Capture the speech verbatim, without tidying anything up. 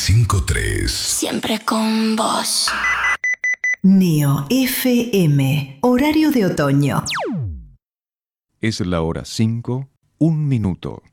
cinco tres. Siempre con vos. Neo F M, horario de otoño. Es la hora cinco, un minuto.